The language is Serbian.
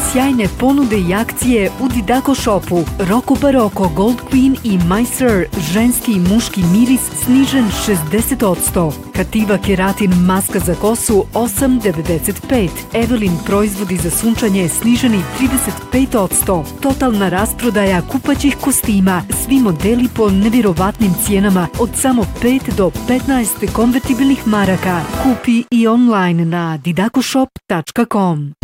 sjajne ponude i akcije u Didako shopu. Rocco Barocco, Gold Queen i My Sir, ženski i muški miris snižen 60%. Kativa Keratin maska za kosu 8,95. Evelyn proizvodi za sunčanje sniženi 35%. Totalna rasprodaja kupaćih kostima, svi modeli po nevjerovatnim cijenama od samo 5 do 15 konvertibilnih maraka. Kupi i online na didakoshop.com.